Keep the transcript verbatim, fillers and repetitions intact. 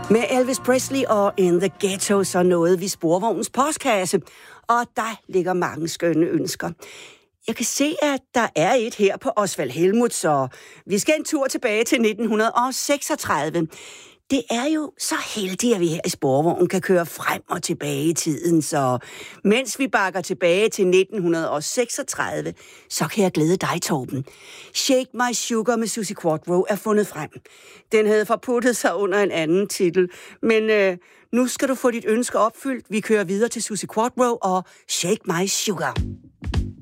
Med Elvis Presley og In the Ghetto, så nåede vi Sporvognens postkasse, og der ligger mange skønne ønsker. Jeg kan se, at der er et her på Osvald Helmuth, så vi skal en tur tilbage til nitten seksogtredive. Det er jo så heldigt, at vi her i Sporvognen kan køre frem og tilbage i tiden, så mens vi bakker tilbage til nitten seksogtredive, så kan jeg glæde dig, Torben. Shake My Sugar med Suzi Quatro er fundet frem. Den havde forputtet sig under en anden titel, men øh, nu skal du få dit ønske opfyldt. Vi kører videre til Suzi Quatro og Shake My Sugar.